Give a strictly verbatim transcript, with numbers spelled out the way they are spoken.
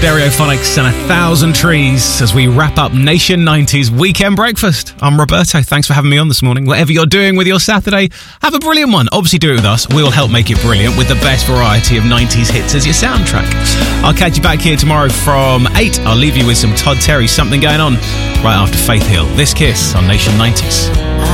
Stereophonics and A Thousand Trees as we wrap up Nation nineties Weekend Breakfast. I'm Roberto. Thanks for having me on this morning. Whatever you're doing with your Saturday, have a brilliant one. Obviously do it with us. We'll help make it brilliant with the best variety of nineties hits as your soundtrack. I'll catch you back here tomorrow from eight. I'll leave you with some Todd Terry, Something Going On, right after Faith Hill. This Kiss on Nation nineties.